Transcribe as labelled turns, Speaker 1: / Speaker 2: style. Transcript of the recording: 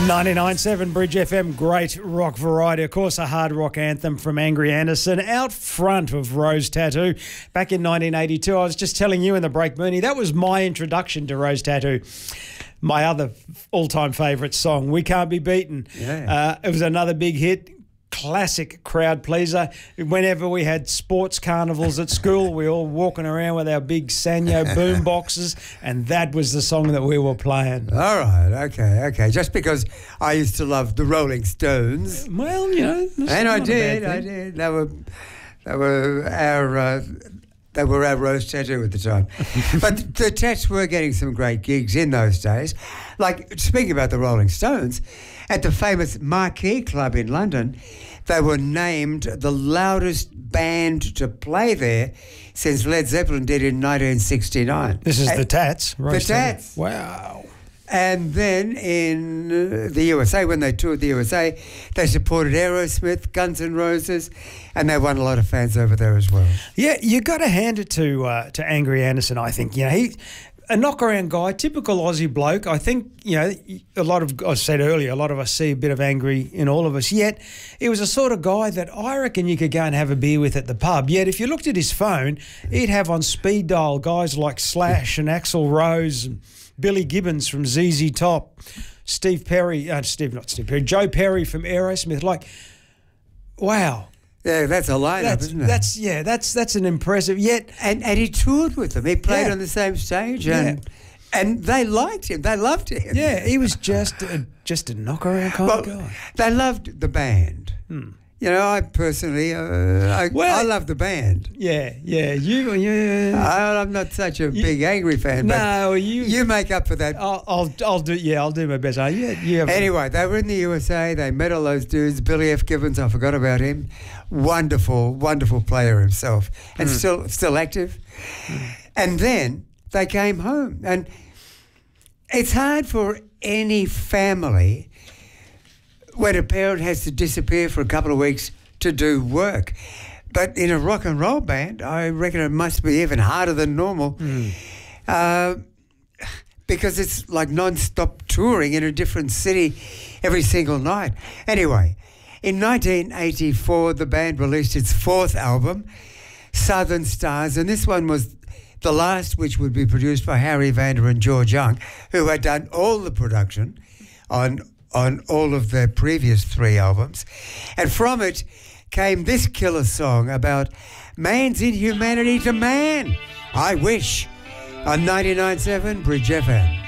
Speaker 1: 99.7 Bridge FM, great rock variety. Of course, a hard rock anthem from Angry Anderson, out front of Rose Tattoo. Back in 1982, I was just telling you in the break, Mooney, that was my introduction to Rose Tattoo. My other all-time favourite song, We Can't Be Beaten.
Speaker 2: Yeah.
Speaker 1: It was another big hit. Classic crowd pleaser. Whenever we had sports carnivals at school, we were all walking around with our big Sanyo boom boxes, and that was the song that we were playing.
Speaker 2: All right, okay. Just because I used to love the Rolling Stones.
Speaker 1: Well, you know,
Speaker 2: And I did. They were our Rose Tattoo at the time. But the Tats were getting some great gigs in those days. Like, speaking about the Rolling Stones, at the famous Marquee Club in London, they were named the loudest band to play there since Led Zeppelin did in 1969.
Speaker 1: This is the Tats.
Speaker 2: The Tats.
Speaker 1: Wow.
Speaker 2: And then in the USA, when they toured the USA, they supported Aerosmith, Guns N' Roses, and they won a lot of fans over there as well.
Speaker 1: Yeah, you got to hand it to Angry Anderson, I think. You know, he a knock-around guy, typical Aussie bloke. I think, you know, I said earlier, a lot of us see a bit of angry in all of us. Yet, he was a sort of guy that I reckon you could go and have a beer with at the pub. Yet, if you looked at his phone, he'd have on speed dial guys like Slash and Axl Rose and Billy Gibbons from ZZ Top, Joe Perry from Aerosmith. Like, wow.
Speaker 2: Yeah, that's a lineup, isn't it?
Speaker 1: That's an impressive. Yet,
Speaker 2: and he toured with them. He played on the same stage, and they liked him. They loved him.
Speaker 1: Yeah, he was just a knock-around kind of guy.
Speaker 2: They loved the band. You know, I personally, I love the band.
Speaker 1: Yeah.
Speaker 2: I'm not such a big Angry fan, but you make up for that.
Speaker 1: I'll do my best.
Speaker 2: Anyway, they were in the USA. They met all those dudes. Billy F. Gibbons, I forgot about him. Wonderful, wonderful player himself, and still active. And then they came home, and it's hard for any family when a parent has to disappear for a couple of weeks to do work. But in a rock and roll band, I reckon it must be even harder than normal because it's like non-stop touring in a different city every single night. Anyway, in 1984, the band released its fourth album, Southern Stars, and this one was the last which would be produced by Harry Vander and George Young, who had done all the production on all of their previous three albums. And from it came this killer song about man's inhumanity to man. I Wish, on 99.7 Bridge FM.